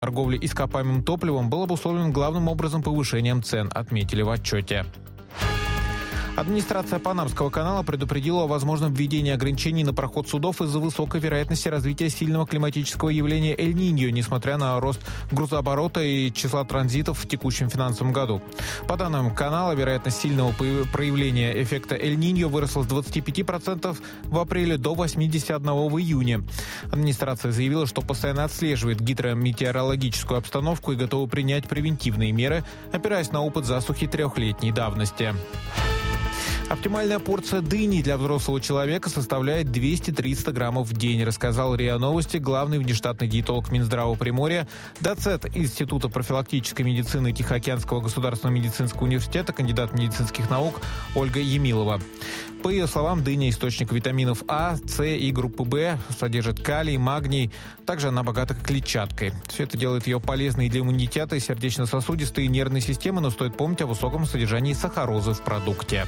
торговли ископаемым топливом был обусловлен главным образом повышением цен, отметили в отчете. Администрация Панамского канала предупредила о возможном введении ограничений на проход судов из-за высокой вероятности развития сильного климатического явления Эль-Ниньо, несмотря на рост грузооборота и числа транзитов в текущем финансовом году. По данным канала, вероятность сильного проявления эффекта Эль-Ниньо выросла с 25% в апреле до 81% в июне. Администрация заявила, что постоянно отслеживает гидрометеорологическую обстановку и готова принять превентивные меры, опираясь на опыт засухи 3-летней давности. Оптимальная порция дыни для взрослого человека составляет 200-300 граммов в день, рассказал РИА Новости главный внештатный диетолог Минздрава Приморья, доцент Института профилактической медицины Тихоокеанского государственного медицинского университета, кандидат медицинских наук Ольга Емилова. По ее словам, дыня – источник витаминов А, С и группы В, содержит калий, магний, также она богата клетчаткой. Все это делает ее полезной для иммунитета и сердечно-сосудистой и нервной системы, но стоит помнить о высоком содержании сахарозы в продукте.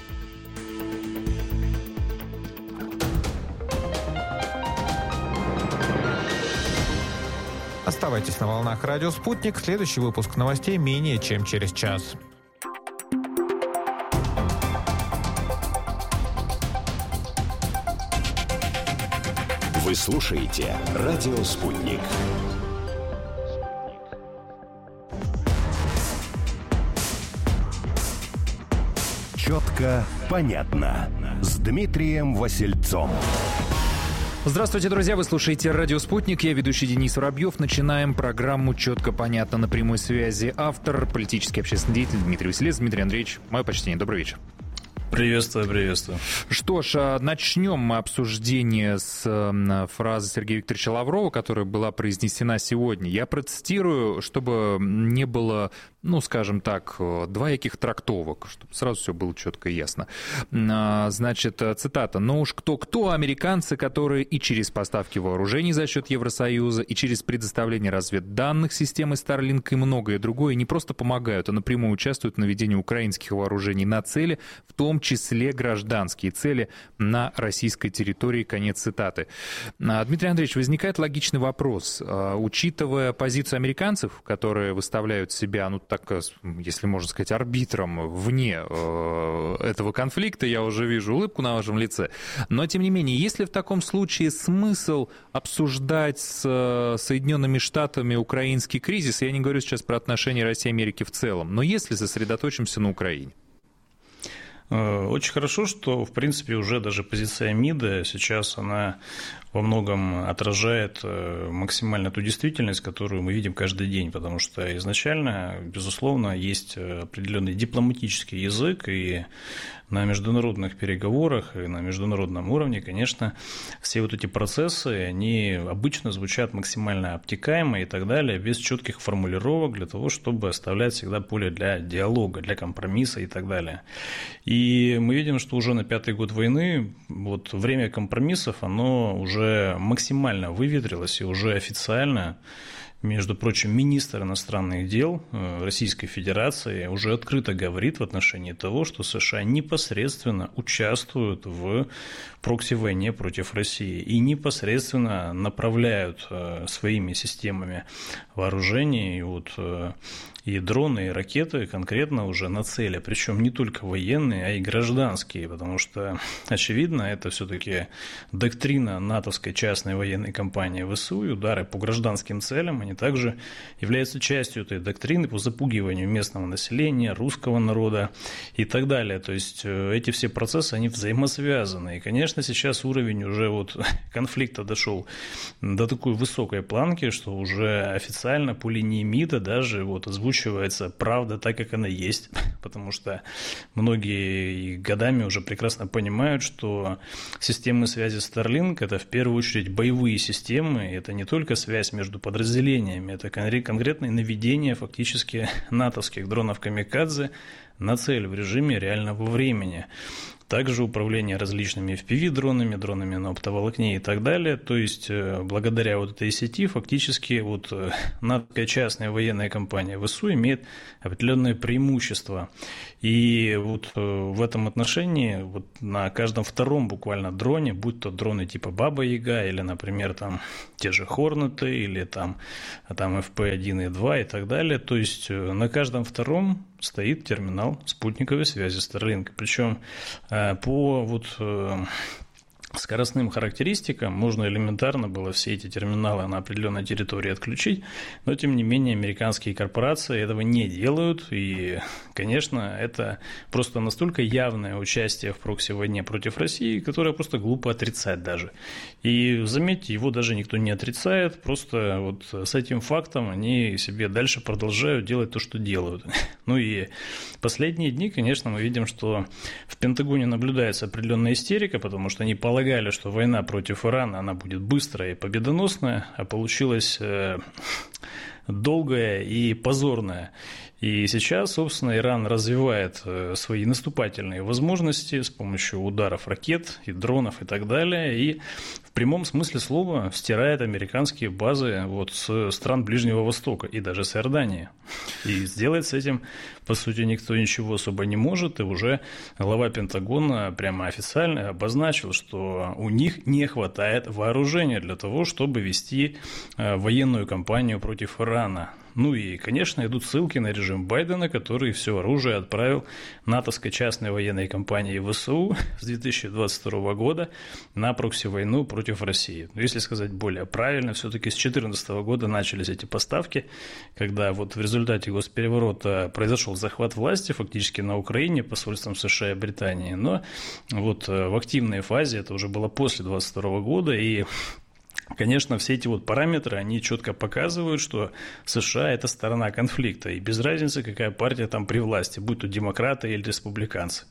Оставайтесь на волнах «Радио Спутник». Следующий выпуск новостей менее чем через час. Вы слушаете «Радио Спутник». Четко, понятно. С Дмитрием Васильцом. Здравствуйте, друзья! Вы слушаете «Радио Спутник». Я ведущий Денис Воробьев. Начинаем программу «Четко, понятно». На прямой связи автор, политический общественный деятель Дмитрий Васильев. Дмитрий Андреевич, мое почтение. Добрый вечер. Приветствую, приветствую. Что ж, начнем мы обсуждение с фразы Сергея Викторовича Лаврова, которая была произнесена сегодня. Я процитирую, чтобы не было, скажем так, двояких трактовок, чтобы сразу все было четко и ясно. Значит, цитата. «Но уж кто-кто, американцы, которые и через поставки вооружений за счет Евросоюза, и через предоставление разведданных системы Starlink и многое другое не просто помогают, а напрямую участвуют в наведении украинских вооружений на цели, в том числе гражданские цели на российской территории». Конец цитаты. Дмитрий Андреевич, возникает логичный вопрос. Учитывая позицию американцев, которые выставляют себя, так, если можно сказать, арбитром вне этого конфликта, я уже вижу улыбку на вашем лице, но, тем не менее, есть ли в таком случае смысл обсуждать с Соединенными Штатами украинский кризис? Я не говорю сейчас про отношения России и Америки в целом, но если сосредоточимся на Украине. Очень хорошо, что, в принципе, уже даже позиция МИДа сейчас, она во многом отражает максимально ту действительность, которую мы видим каждый день, потому что изначально, безусловно, есть определенный дипломатический язык, и на международных переговорах, и на международном уровне, конечно, все вот эти процессы, они обычно звучат максимально обтекаемо и так далее, без четких формулировок для того, чтобы оставлять всегда поле для диалога, для компромисса и так далее. И мы видим, что уже на 5-й год войны вот время компромиссов, оно уже максимально выветрилось, и уже официально, между прочим, министр иностранных дел Российской Федерации уже открыто говорит в отношении того, что США непосредственно участвуют в прокси-войне против России и непосредственно направляют своими системами вооружений и дроны, и ракеты конкретно уже на цели, причем не только военные, а и гражданские, потому что, очевидно, это все-таки доктрина натовской частной военной компании ВСУ, и удары по гражданским целям, они также являются частью этой доктрины по запугиванию местного населения, русского народа и так далее. То есть эти все процессы, они взаимосвязаны. И, конечно, сейчас уровень уже конфликта дошел до такой высокой планки, что уже официально по линии МИДа даже озвучивается правда так, как она есть, потому что многие годами уже прекрасно понимают, что системы связи Starlink – это в первую очередь боевые системы, это не только связь между подразделениями, это конкретное наведение фактически натовских дронов «Камикадзе» на цель в режиме реального времени. также управление различными FPV-дронами, дронами на оптоволокне и так далее. То есть, благодаря вот этой сети, фактически вот натовская частная военная компания ВСУ имеет определенные преимущества. И вот в этом отношении вот на каждом втором буквально дроне, будь то дроны типа Баба-Яга или, например, там те же Хорнеты или там FP1 и 2 и так далее, то есть на каждом втором стоит терминал спутниковой связи Starlink. Причем по вот скоростным характеристикам можно элементарно было все эти терминалы на определенной территории отключить, но тем не менее американские корпорации этого не делают, и, конечно, это просто настолько явное участие в прокси-войне против России, которое просто глупо отрицать даже. И, заметьте, его даже никто не отрицает, просто вот с этим фактом они себе дальше продолжают делать то, что делают. Ну и последние дни, конечно, мы видим, что в Пентагоне наблюдается определенная истерика, потому что они полагали, что война против Ирана, она будет быстрая и победоносная, а получилась долгая и позорная. И сейчас, собственно, Иран развивает свои наступательные возможности с помощью ударов ракет и дронов и так далее, и в прямом смысле слова стирает американские базы вот с стран Ближнего Востока и даже с Иордании. И сделать с этим, по сути, никто ничего особо не может, и уже глава Пентагона прямо официально обозначил, что у них не хватает вооружения для того, чтобы вести военную кампанию против Ирана. Ну и, конечно, идут ссылки на режим Байдена, который все оружие отправил натовской частной военной компании ВСУ с 2022 года на прокси-войну против России. Но если сказать более правильно, все-таки с 2014 года начались эти поставки, когда вот в результате госпереворота произошел захват власти фактически на Украине посольством США и Британии. Но вот в активной фазе, это уже было после 2022 года, и конечно, все эти вот параметры, они четко показывают, что США – это сторона конфликта, и без разницы, какая партия там при власти, будь то демократы или республиканцы.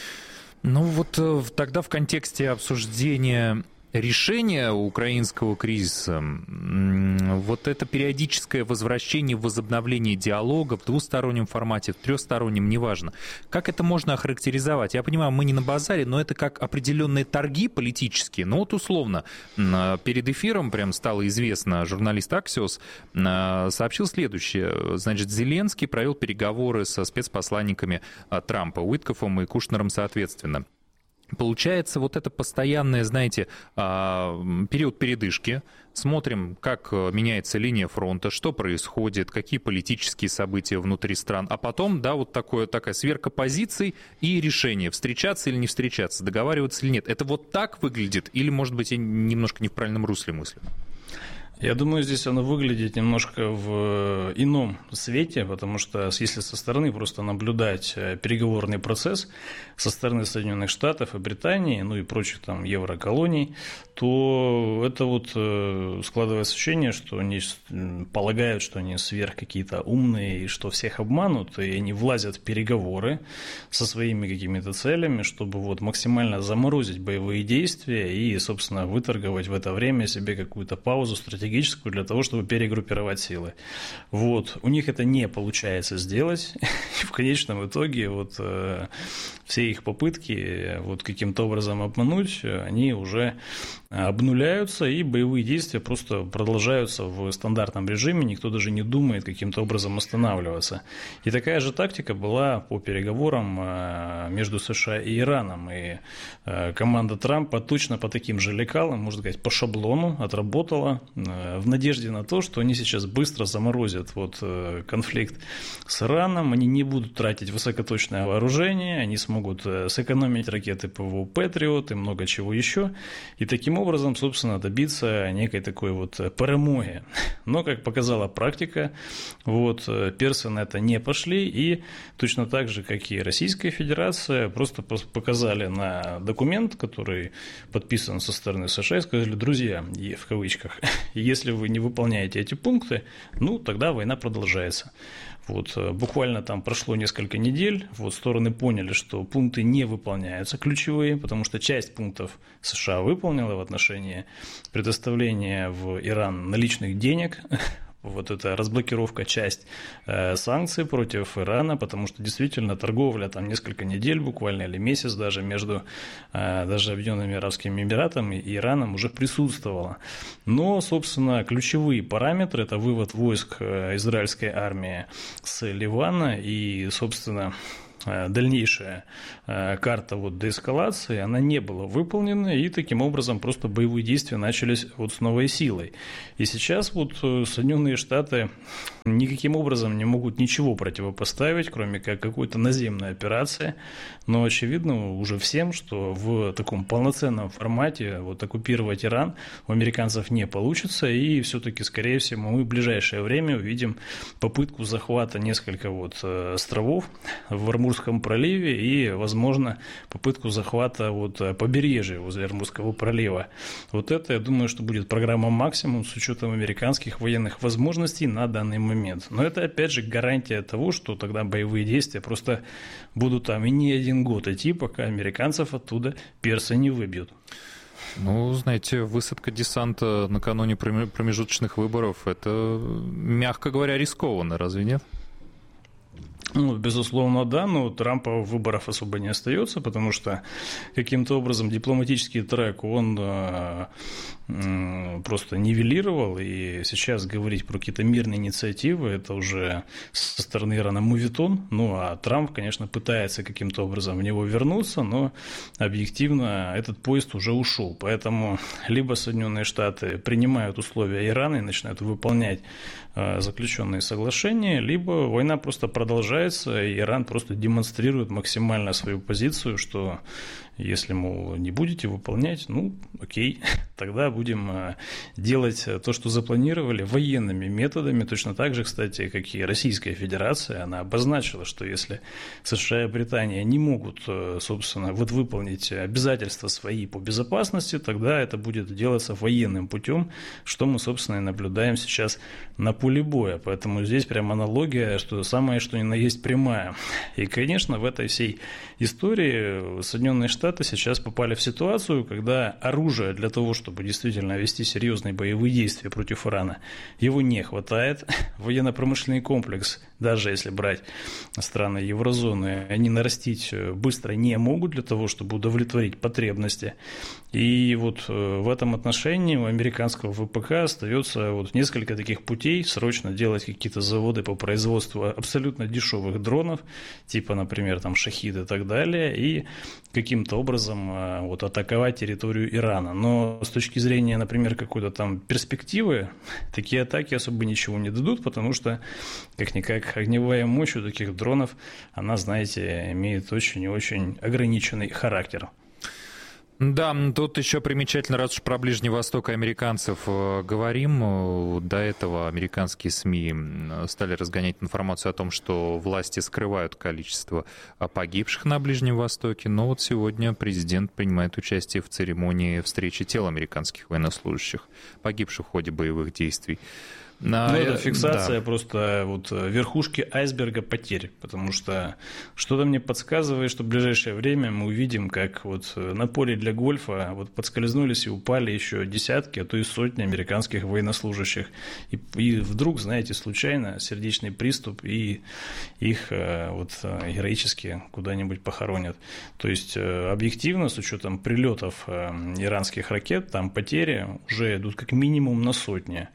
Ну вот тогда в контексте обсуждения решения украинского кризиса, вот это периодическое возвращение, возобновление диалога в двустороннем формате, в трехстороннем, неважно. Как это можно охарактеризовать? Я понимаю, мы не на базаре, но это как определенные торги политические. Ну вот условно, перед эфиром прям стало известно, журналист Axios сообщил следующее. Значит, Зеленский провел переговоры со спецпосланниками Трампа, Уиткофом и Кушнером соответственно. Получается, вот это постоянное, знаете, период передышки. Смотрим, как меняется линия фронта, что происходит, какие политические события внутри стран. А потом, да, вот такая сверка позиций и решение, встречаться или не встречаться, договариваться или нет. Это вот так выглядит? Или, может быть, я немножко не в правильном русле мыслю? Я думаю, здесь оно выглядит немножко в ином свете, потому что если со стороны просто наблюдать переговорный процесс со стороны Соединенных Штатов и Британии, ну и прочих там евроколоний, то это вот складывается ощущение, что они полагают, что они сверх какие-то умные и что всех обманут, и они влазят в переговоры со своими какими-то целями, чтобы вот максимально заморозить боевые действия и, собственно, выторговать в это время себе какую-то паузу стратегическую для того, чтобы перегруппировать силы. Вот. У них это не получается сделать, и в конечном итоге вот все их попытки вот каким-то образом обмануть, они уже обнуляются, и боевые действия просто продолжаются в стандартном режиме, никто даже не думает каким-то образом останавливаться. И такая же тактика была по переговорам между США и Ираном, и команда Трампа точно по таким же лекалам, можно сказать, по шаблону отработала в надежде на то, что они сейчас быстро заморозят вот конфликт с Ираном, они не будут тратить высокоточное вооружение, они смогут сэкономить ракеты ПВО «Патриот» и много чего еще, и таким образом, собственно, добиться некой такой вот перемоги. Но, как показала практика, вот, персы на это не пошли, и точно так же, как и Российская Федерация, просто показали на документ, который подписан со стороны США, и сказали: друзья, и в кавычках, если вы не выполняете эти пункты, ну, тогда война продолжается. Вот, буквально там прошло несколько недель, вот, стороны поняли, что пункты не выполняются ключевые, потому что часть пунктов США выполнила в отношении предоставления в Иран наличных денег, вот эта разблокировка, часть санкций против Ирана, потому что действительно торговля там несколько недель буквально или месяц даже между даже Объединенными Арабскими Эмиратами и Ираном уже присутствовала. Но, собственно, ключевые параметры – это вывод войск израильской армии с Ливана и, собственно, дальнейшая карта вот деэскалации, она не была выполнена, и таким образом просто боевые действия начались вот с новой силой. И сейчас вот Соединенные Штаты никаким образом не могут ничего противопоставить, кроме как какой-то наземной операции, но очевидно уже всем, что в таком полноценном формате вот оккупировать Иран у американцев не получится, и все-таки, скорее всего, мы в ближайшее время увидим попытку захвата нескольких вот островов в Ормузском проливе и, возможно, попытку захвата вот побережья возле Ормузского пролива. Вот это, я думаю, что будет программа «Максимум» с учетом американских военных возможностей на данный момент. Но это, опять же, гарантия того, что тогда боевые действия просто будут там и не один год идти, пока американцев оттуда персы не выбьют. Ну, знаете, высадка десанта накануне промежуточных выборов – это, мягко говоря, рискованно, разве нет? Ну, безусловно, да, но Трампа выборов особо не остается, потому что каким-то образом дипломатический трек он просто нивелировал, и сейчас говорить про какие-то мирные инициативы, это уже со стороны Ирана моветон, ну, а Трамп, конечно, пытается каким-то образом в него вернуться, но объективно этот поезд уже ушел, поэтому либо Соединенные Штаты принимают условия Ирана и начинают выполнять заключенные соглашения, либо война просто продолжается, и Иран просто демонстрирует максимально свою позицию, что если, мол, не будете выполнять, ну, окей, тогда будем делать то, что запланировали, военными методами, точно так же, кстати, как и Российская Федерация, она обозначила, что если США и Британия не могут, собственно, вот выполнить обязательства свои по безопасности, тогда это будет делаться военным путем, что мы, собственно, и наблюдаем сейчас на поле боя, поэтому здесь прям аналогия, что самое, что ни на есть прямая. И, конечно, в этой всей истории Соединенные Штаты сейчас попали в ситуацию, когда оружие для того, чтобы действительно вести серьезные боевые действия против Ирана, его не хватает. Военно-промышленный комплекс, даже если брать страны еврозоны, они нарастить быстро не могут для того, чтобы удовлетворить потребности. И вот в этом отношении у американского ВПК остается вот несколько таких путей: срочно делать какие-то заводы по производству абсолютно дешевых дронов, типа, например, там «Шахид» и так далее, и каким-то образом вот атаковать территорию Ирана. Но с точки зрения, например, какой-то там перспективы, такие атаки особо ничего не дадут, потому что, как-никак, огневая мощь у таких дронов, она, знаете, имеет очень и очень ограниченный характер. Да, тут еще примечательно, раз уж про Ближний Восток и американцев говорим, до этого американские СМИ стали разгонять информацию о том, что власти скрывают количество погибших на Ближнем Востоке, но вот сегодня президент принимает участие в церемонии встречи тел американских военнослужащих, погибших в ходе боевых действий. Это фиксация просто вот верхушки айсберга потерь, потому что что-то мне подсказывает, что в ближайшее время мы увидим, как вот на поле для гольфа вот подскользнулись и упали еще десятки, а то и сотни американских военнослужащих. И вдруг, знаете, случайно сердечный приступ, и их вот героически куда-нибудь похоронят. То есть объективно, с учетом прилетов иранских ракет, там потери уже идут как минимум на сотни.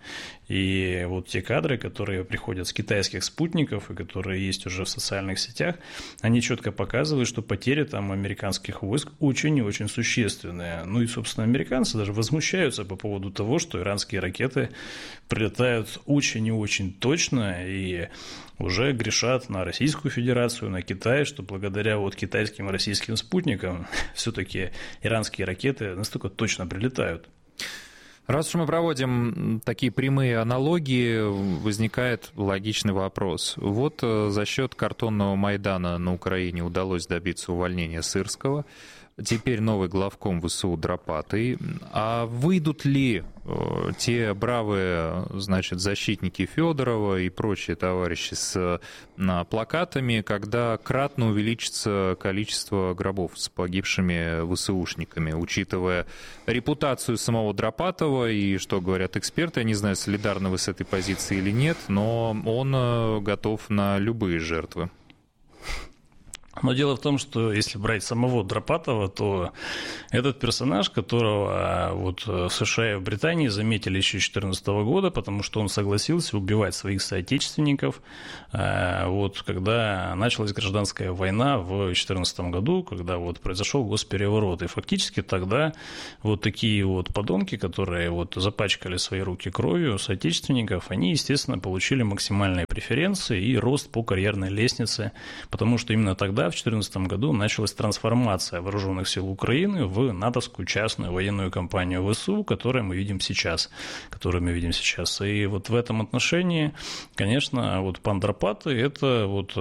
И вот те кадры, которые приходят с китайских спутников и которые есть уже в социальных сетях, они четко показывают, что потери там американских войск очень и очень существенные. Ну и, собственно, американцы даже возмущаются по поводу того, что иранские ракеты прилетают очень и очень точно и уже грешат на Российскую Федерацию, на Китай, что благодаря вот китайским и российским спутникам все-таки иранские ракеты настолько точно прилетают. Раз уж мы проводим такие прямые аналогии, возникает логичный вопрос. Вот за счет картонного Майдана на Украине удалось добиться увольнения Сырского. теперь новый главком ВСУ Драпатый. А выйдут ли те бравые, значит, защитники Федорова и прочие товарищи с плакатами, когда кратно увеличится количество гробов с погибшими ВСУшниками, учитывая репутацию самого Драпатова и что говорят эксперты, я не знаю, солидарны вы с этой позицией или нет, но он готов на любые жертвы. Но дело в том, что если брать самого Драпатова, то этот персонаж, которого вот в США и в Британии заметили еще с 2014 года, потому что он согласился убивать своих соотечественников, вот когда началась гражданская война в 2014 году, когда вот произошел госпереворот. И фактически тогда вот такие вот подонки, которые вот запачкали свои руки кровью соотечественников, они, естественно, получили максимальные преференции и рост по карьерной лестнице, потому что именно тогда, в 2014 году, началась трансформация вооруженных сил Украины в натовскую частную военную компанию ВСУ, которую мы видим сейчас. И вот в этом отношении, конечно, вот пан Драпатый – это вот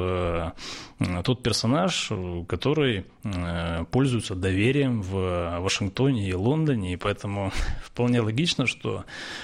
тот персонаж, который пользуется доверием в Вашингтоне и Лондоне, и поэтому вполне логично, что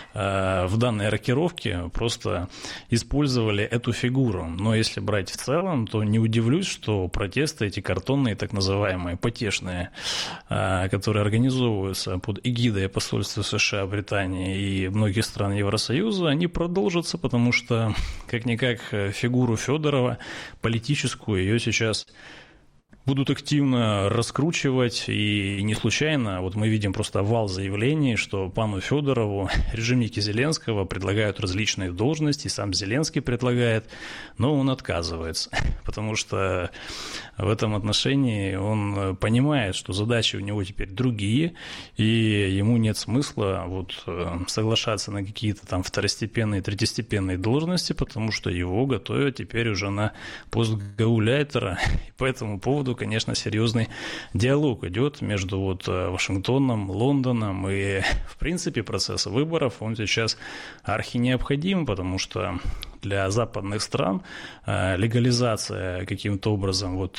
в данной рокировке просто использовали эту фигуру. Но если брать в целом, то не удивлюсь, что протесты эти картонные, так называемые, потешные, которые организовываются под эгидой посольства США, Британии и многих стран Евросоюза, они продолжатся, потому что, как-никак, фигуру Федорова, политическую, ее сейчас будут активно раскручивать, и не случайно вот мы видим просто вал заявлений, что пану Федорову режимники Зеленского предлагают различные должности, сам Зеленский предлагает, но он отказывается, потому что в этом отношении он понимает, что задачи у него теперь другие, и ему нет смысла вот соглашаться на какие-то там второстепенные, третьестепенные должности, потому что его готовят теперь уже на пост гауляйтера, и по этому поводу, конечно, серьезный диалог идет между вот Вашингтоном, Лондоном, и, в принципе, процесс выборов, он сейчас архинеобходим, потому что для западных стран легализация каким-то образом вот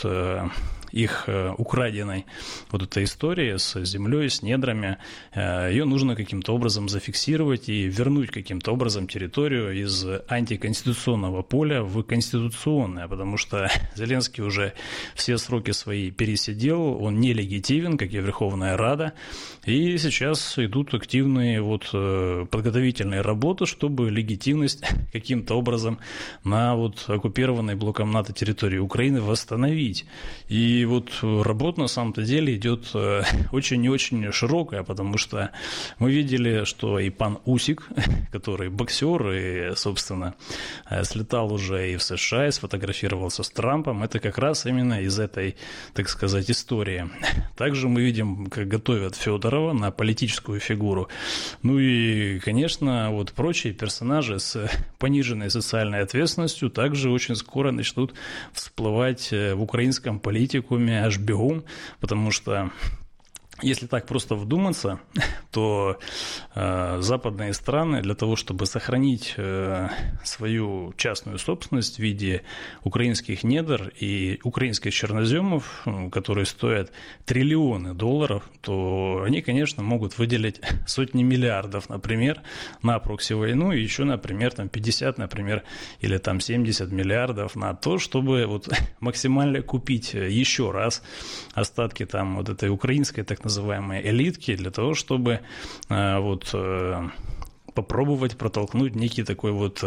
их украденной вот этой истории с землей, с недрами, ее нужно каким-то образом зафиксировать и вернуть каким-то образом территорию из антиконституционного поля в конституционное, потому что Зеленский уже все сроки свои пересидел, он нелегитимен, как и Верховная Рада, и сейчас идут активные вот подготовительные работы, чтобы легитимность каким-то образом на вот оккупированной блоком НАТО территории Украины восстановить. И вот работа на самом-то деле идет очень и очень широкая, потому что мы видели, что и пан Усик, который боксер и, собственно, слетал уже и в США, и сфотографировался с Трампом, это как раз именно из этой, так сказать, истории. Также мы видим, как готовят Федорова на политическую фигуру. Ну и, конечно, вот прочие персонажи с пониженной социальной ответственностью также очень скоро начнут всплывать в украинском политикуме аж бегом, потому что если так просто вдуматься, то западные страны для того, чтобы сохранить свою частную собственность в виде украинских недр и украинских черноземов, которые стоят триллионы долларов, то они, конечно, могут выделить сотни миллиардов, например, на прокси-войну, и еще, например, там 50, например, или там 70 миллиардов на то, чтобы вот максимально купить еще раз остатки там вот этой украинской так называемые элитки для того, чтобы вот попробовать протолкнуть некий такой вот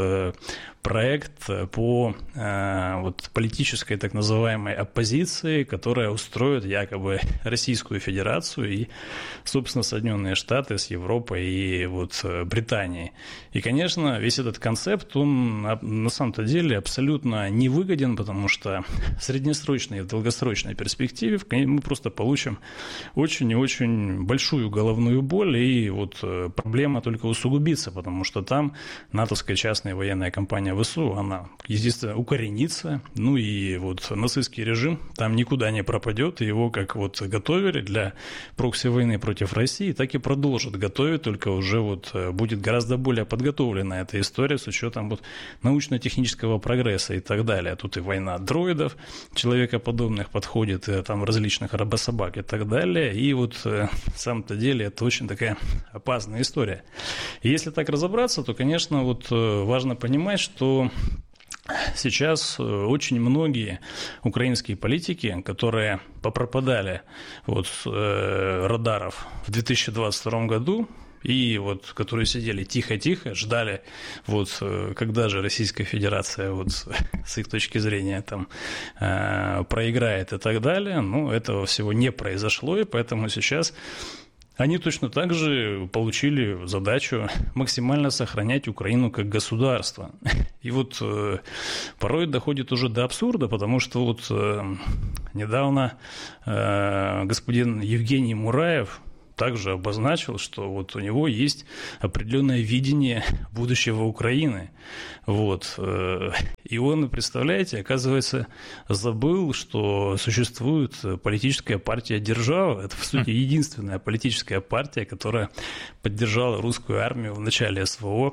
проект по вот политической так называемой оппозиции, которая устроит якобы Российскую Федерацию и, собственно, Соединенные Штаты с Европой и вот Британией. И, конечно, весь этот концепт, он на самом-то деле абсолютно невыгоден, потому что в среднесрочной и долгосрочной перспективе мы просто получим очень и очень большую головную боль, и вот проблема только усугубится, потому что там натовская частная военная компания существования ВСУ, она, естественно, укоренится. Ну и вот нацистский режим там никуда не пропадет. Его как вот готовили для прокси-войны против России, так и продолжат готовить, только уже вот будет гораздо более подготовлена эта история с учетом вот научно-технического прогресса и так далее. Тут и война дроидов, человекоподобных подходит, и там различных робособак и так далее. И вот на самом-то деле это очень такая опасная история. И если так разобраться, то, конечно, вот важно понимать, что сейчас очень многие украинские политики, которые попропадали вот с радаров в 2022 году, и вот, которые сидели тихо-тихо, ждали, вот, когда же Российская Федерация, вот, с их точки зрения, там, проиграет и так далее, но этого всего не произошло, и поэтому сейчас они точно так же получили задачу максимально сохранять Украину как государство. И вот порой доходит уже до абсурда, потому что вот недавно господин Евгений Мураев также обозначил, что вот у него есть определенное видение будущего Украины. Вот. И он, представляете, оказывается, забыл, что существует политическая партия «Держава». Это, по сути, единственная политическая партия, которая поддержала русскую армию в начале СВО.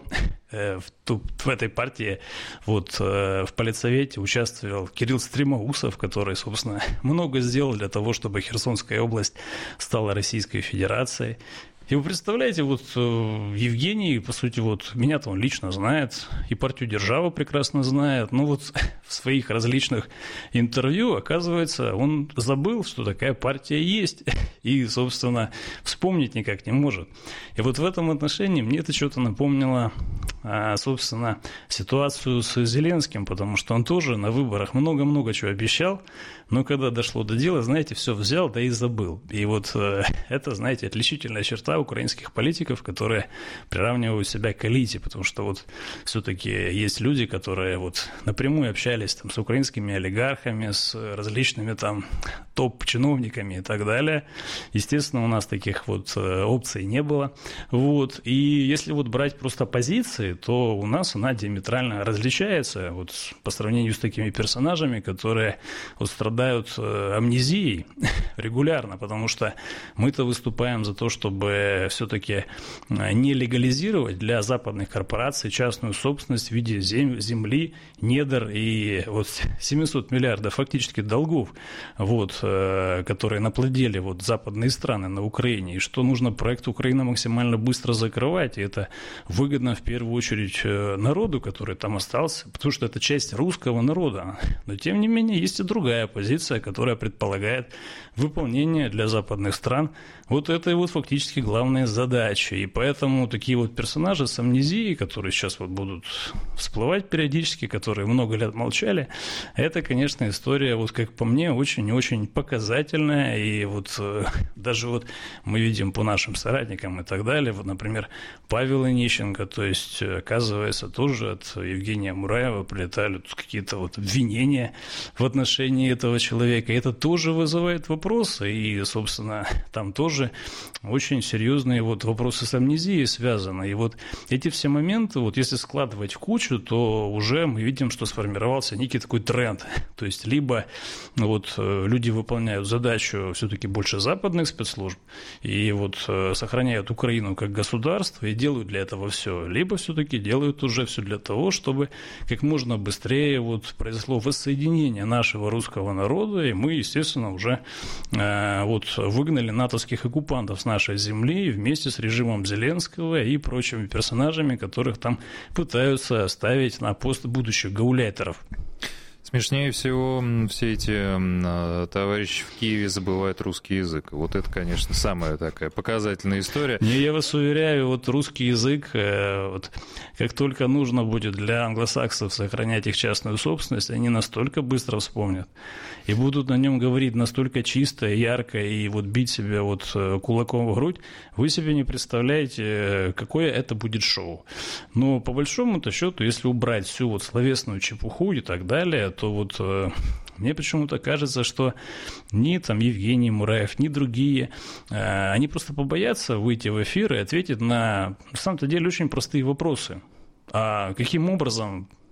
В этой партии вот, в политсовете участвовал Кирилл Стремоусов, который, собственно, много сделал для того, чтобы Херсонская область стала Российской Федерацией. И вы представляете, вот Евгений, по сути, вот меня-то он лично знает, и партию «Держава» прекрасно знает, но вот в своих различных интервью, оказывается, он забыл, что такая партия есть, и, собственно, вспомнить никак не может. И вот в этом отношении мне это что-то напомнило, собственно, ситуацию с Зеленским, потому что он тоже на выборах много-много чего обещал, но когда дошло до дела, знаете, все взял, да и забыл. И вот это, знаете, отличительная черта украинских политиков, которые приравнивают себя к элите, потому что вот все-таки есть люди, которые вот напрямую общались там с украинскими олигархами, с различными там топ-чиновниками и так далее. Естественно, у нас таких вот опций не было. Вот. И если вот брать просто позиции, то у нас она диаметрально различается вот по сравнению с такими персонажами, которые вот страдают амнезией регулярно, потому что мы-то выступаем за то, чтобы все-таки не легализировать для западных корпораций частную собственность в виде земли, недр и вот 700 миллиардов фактически долгов, вот, которые наплодили вот западные страны на Украине, и что нужно проект Украина максимально быстро закрывать, и это выгодно в первую очередь народу, который там остался, потому что это часть русского народа. Но тем не менее есть и другая позиция, которая предполагает выполнение для западных стран вот этой вот фактически главной задачи. И поэтому такие вот персонажи с амнезией, которые сейчас вот будут всплывать периодически, которые много лет молчали, это, конечно, история, вот как по мне, очень-очень показательная. И вот даже вот мы видим по нашим соратникам и так далее, вот, например, Павел Онищенко, то есть, оказывается, тоже от Евгения Мураева прилетали какие-то вот обвинения в отношении этого человека. И это тоже вызывает вопросы, и, собственно, там тоже очень серьезные вот вопросы с амнезией связаны. И вот эти все моменты, вот если складывать в кучу, то уже мы видим, что сформировался некий такой тренд. То есть либо вот люди выполняют задачу все-таки больше западных спецслужб и вот сохраняют Украину как государство и делают для этого все, либо все-таки делают уже все для того, чтобы как можно быстрее вот произошло воссоединение нашего русского народа, и мы, естественно, уже вот выгнали натовских оккупантов с нашей земли вместе с режимом Зеленского и прочими персонажами, которых там пытаются ставить на пост будущих гауляйтеров. Смешнее всего все эти товарищи в Киеве забывают русский язык. Вот это, конечно, самая такая показательная история. Не, я вас уверяю, вот русский язык, вот, как только нужно будет для англосаксов сохранять их частную собственность, они настолько быстро вспомнят и будут на нем говорить настолько чисто, ярко и вот бить себя вот кулаком в грудь, вы себе не представляете, какое это будет шоу. Но по большому-то счету, если убрать всю вот словесную чепуху и так далее, то вот мне почему-то кажется, что ни там Евгений Мураев, ни другие, они просто побоятся выйти в эфир и ответить на самом-то деле очень простые вопросы. А каким образом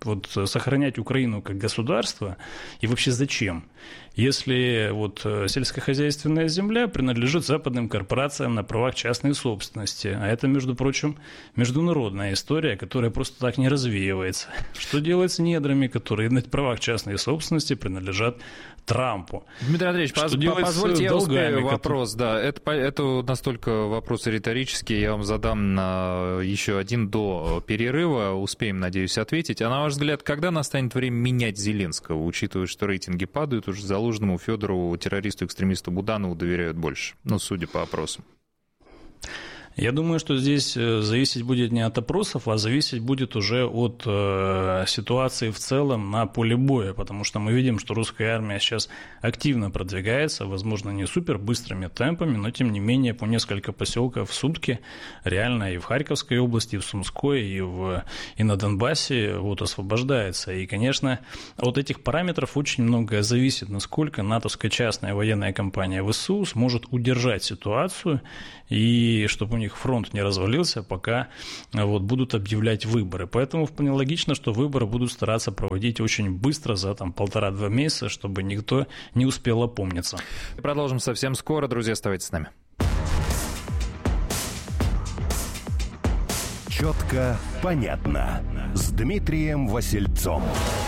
вот сохранять Украину как государство и вообще зачем? Если вот сельскохозяйственная земля принадлежит западным корпорациям на правах частной собственности, а это, между прочим, международная история, которая просто так не развеивается. Что делать с недрами, которые на правах частной собственности принадлежат Трампу? Дмитрий Андреевич, позвольте я успею вопрос. Да, это настолько вопрос риторический, я вам задам еще один до перерыва, успеем, надеюсь, ответить. А на ваш взгляд, когда настанет время менять Зеленского, учитывая, что рейтинги падают, уже Залужному, Федорову, террористу-экстремисту Буданову доверяют больше, судя по опросам? Я думаю, что здесь зависеть будет не от опросов, а зависеть будет уже от ситуации в целом на поле боя, потому что мы видим, что русская армия сейчас активно продвигается, возможно, не супер быстрыми темпами, но тем не менее по несколько поселков в сутки реально и в Харьковской области, и в Сумской, и на Донбассе освобождается. И, конечно, от этих параметров очень многое зависит, насколько натовская частная военная компания ВСУ сможет удержать ситуацию, и чтобы у них фронт не развалился, пока будут объявлять выборы. Поэтому вполне логично, что выборы будут стараться проводить очень быстро, за 1,5-2 месяца, чтобы никто не успел опомниться. Продолжим совсем скоро. Друзья, оставайтесь с нами. Четко, понятно. С Дмитрием Васильцом.